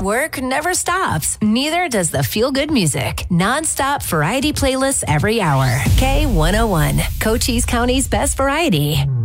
work never stops. Neither does the feel-good music. Non-stop variety playlists every hour. K101, Cochise County's best variety.